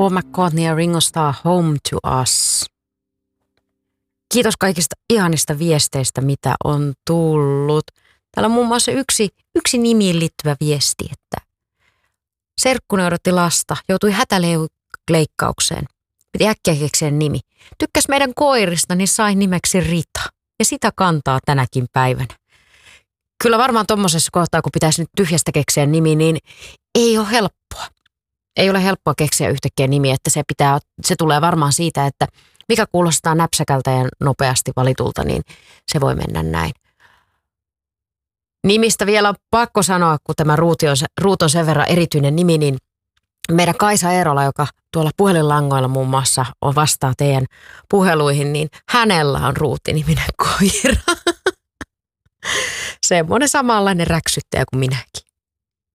Paul McCartney ja Ringo Starr, Home to Us. Kiitos kaikista ihanista viesteistä, mitä on tullut. Täällä on muun muassa yksi nimiin liittyvä viesti, että serkkuni odotti lasta, joutui hätäleikkaukseen. Piti äkkiä keksiä nimi. Tykkäs meidän koirista, niin sai nimeksi Rita. Ja sitä kantaa tänäkin päivänä. Kyllä varmaan tommosessa kohtaa, kun pitäisi nyt tyhjästä keksiä nimi, niin ei ole helppoa. Ei ole helppoa keksiä yhtäkkiä nimi, että se tulee varmaan siitä, että mikä kuulostaa näpsäkältä ja nopeasti valitulta, niin se voi mennä näin. Nimistä vielä on pakko sanoa, kun tämä Ruut on sen verran erityinen nimi, niin meidän Kaisa Eerola, joka tuolla puhelinlangoilla muun muassa on vastaa teidän puheluihin, niin hänellä on Ruutti-niminen koira. Semmoinen samanlainen räksyttäjä kuin minäkin.